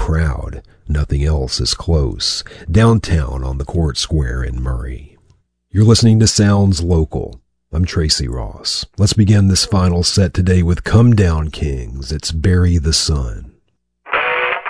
crowd. Nothing else is close. Downtown on the Court Square in Murray. You're listening to Sounds Local. I'm Tracy Ross. Let's begin this final set today with Come Down Kings. It's Bury the Sun.